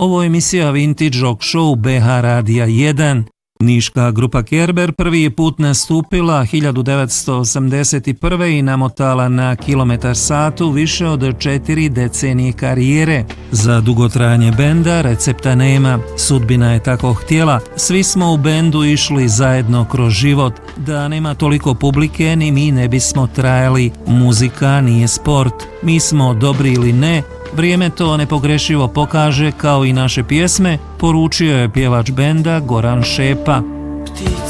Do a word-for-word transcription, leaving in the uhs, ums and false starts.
Ovo je emisija Vintage Rock Show B H Radija jedan. Niška grupa Kerber prvi put nastupila hiljadu devetsto osamdeset prve i namotala na kilometar satu više od četiri decenije karijere. Za dugotrajanje benda recepta nema, sudbina je tako htjela, svi smo u bendu išli zajedno kroz život, da nema toliko publike ni mi ne bismo trajali, muzika nije sport, mi smo dobri ili ne, vrijeme to nepogrešivo pokaže kao i naše pjesme, poručio je pjevač benda Goran Šepa. Ptice